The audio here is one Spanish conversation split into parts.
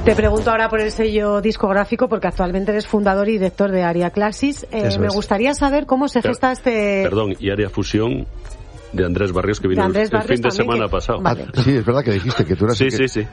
Te pregunto ahora por el sello discográfico, porque actualmente eres fundador y director de Aria Classics. Me gustaría saber cómo se gesta Perdón, y Aria Fusión de Andrés Barrios, que vino el fin de semana pasado. Vale. Sí, es verdad que dijiste que tú eras... Sí.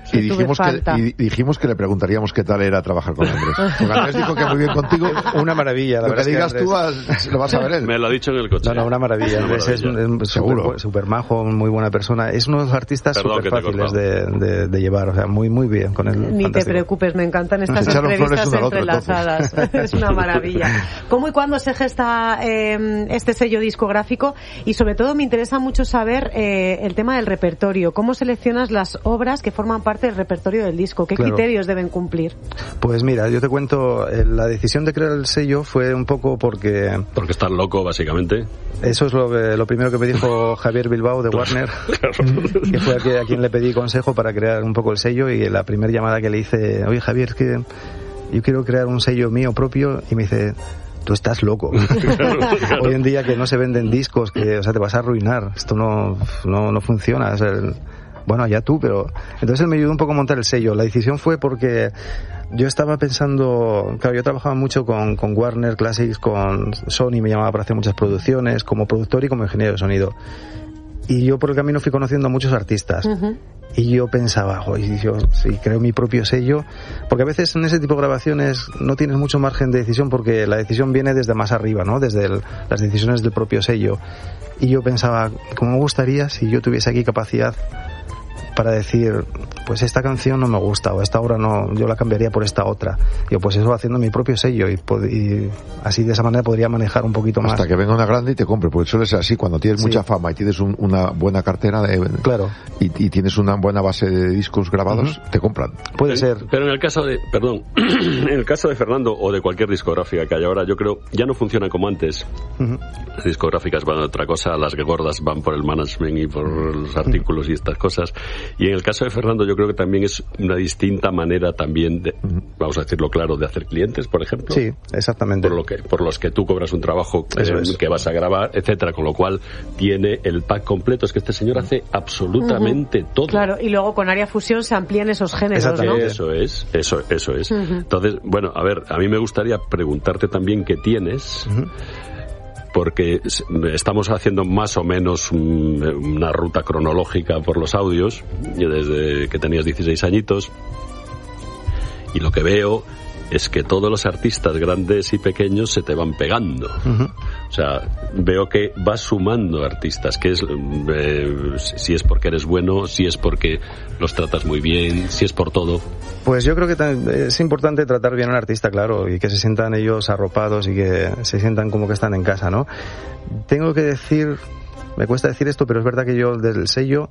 Y dijimos que le preguntaríamos qué tal era trabajar con Andrés. Porque Andrés dijo que muy bien contigo. Una maravilla. Lo que digas tú lo vas a ver él. Me lo ha dicho en el coche. No, una maravilla. Andrés es súper majo, muy buena persona. Es uno de los artistas súper fáciles de llevar. O sea, muy bien con él. Ni fantástico. Te preocupes, me encantan estas entrevistas entrelazadas. Es una maravilla. ¿Cómo y cuándo se gesta este sello discográfico? Y sobre todo me interesa mucho saber el tema del repertorio. ¿Cómo seleccionas las obras que forman parte del repertorio del disco? ¿Qué criterios deben cumplir? Pues mira, yo te cuento, la decisión de crear el sello fue un poco porque estás loco, básicamente. Eso es lo primero que me dijo Javier Bilbao de Warner, que fue a quien le pedí consejo para crear un poco el sello, y la primera llamada que le hice, oye Javier, es que yo quiero crear un sello mío propio, y me dice, tú estás loco. Claro. Hoy en día que no se venden discos, que te vas a arruinar. Esto no funciona. Bueno, ya tú, pero... Entonces él me ayudó un poco a montar el sello. La decisión fue porque yo estaba pensando... Claro, yo trabajaba mucho con Warner Classics, con Sony, me llamaba para hacer muchas producciones, como productor y como ingeniero de sonido. Y yo por el camino fui conociendo a muchos artistas. Uh-huh. Y yo pensaba, yo si creo mi propio sello, porque a veces en ese tipo de grabaciones no tienes mucho margen de decisión, porque la decisión viene desde más arriba, ¿no? Desde las decisiones del propio sello. Y yo pensaba, ¿cómo me gustaría si yo tuviese aquí capacidad para decir, pues esta canción no me gusta, o esta obra no, yo la cambiaría por esta otra? Yo pues eso haciendo mi propio sello, y así de esa manera podría manejar un poquito más. Hasta que venga una grande y te compre, porque suele ser así, cuando tienes mucha fama y tienes una buena cartera claro, y tienes una buena base de discos grabados, uh-huh, te compran. Puede ser. Pero en el caso de Fernando o de cualquier discográfica que haya ahora, yo creo, ya no funciona como antes. Uh-huh. Las discográficas van a otra cosa, las gordas van por el management y por los artículos y estas cosas. Y en el caso de Fernando yo creo que también es una distinta manera también de, vamos a decirlo claro, de hacer clientes, por ejemplo. Sí, exactamente. Por los que tú cobras un trabajo que vas a grabar, etcétera, con lo cual tiene el pack completo. Es que este señor hace absolutamente todo. Claro, y luego con Aria Fusión se amplían esos géneros, ¿no? Eso es. Uh-huh. Entonces, bueno, a ver, a mí me gustaría preguntarte también qué tienes. Uh-huh. Porque estamos haciendo más o menos una ruta cronológica por los audios, desde que tenías 16 añitos, y lo que veo es que todos los artistas grandes y pequeños se te van pegando. Uh-huh. O sea, veo que vas sumando artistas, que es si es porque eres bueno, si es porque los tratas muy bien, si es por todo. Pues yo creo que es importante tratar bien al artista, claro, y que se sientan ellos arropados y que se sientan como que están en casa, ¿no? Tengo que decir, me cuesta decir esto, pero es verdad que yo del sello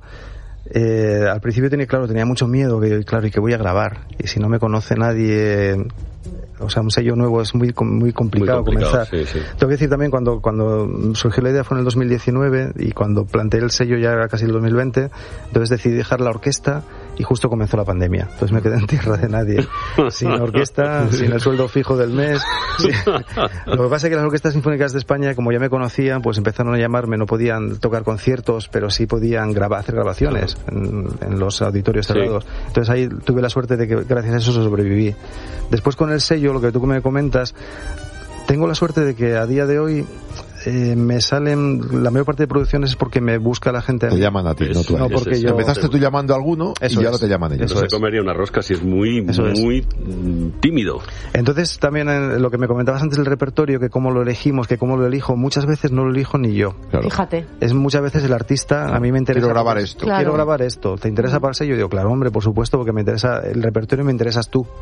al principio tenía mucho miedo, ¿y qué voy a grabar? Y si no me conoce nadie, o sea, un sello nuevo es muy complicado comenzar. Sí. Tengo que decir también, cuando surgió la idea fue en el 2019, y cuando planteé el sello ya era casi el 2020, entonces decidí dejar la orquesta, y justo comenzó la pandemia. Entonces me quedé en tierra de nadie, sin orquesta, sin el sueldo fijo del mes. Sí. Lo que pasa es que las orquestas sinfónicas de España, como ya me conocían, pues empezaron a llamarme. No podían tocar conciertos, pero sí podían hacer grabaciones en los auditorios cerrados. Sí. Entonces ahí tuve la suerte de que gracias a eso sobreviví. Después con el sello, lo que tú me comentas, tengo la suerte de que a día de hoy me salen, la mayor parte de producciones es porque me busca la gente. Te llaman a ti, no tú a ellos. Porque empezaste tú llamando a alguno y ya no te llaman ellos. No se comería una rosca si es muy tímido. Entonces también lo que me comentabas antes del repertorio, que cómo lo elegimos, que cómo lo elijo, muchas veces no lo elijo ni yo. Claro. Fíjate. Es muchas veces el artista, a mí me interesa. Quiero grabar esto. Claro. Quiero grabar esto. ¿Te interesa para el sello? Digo, claro, hombre, por supuesto, porque me interesa el repertorio y me interesas tú.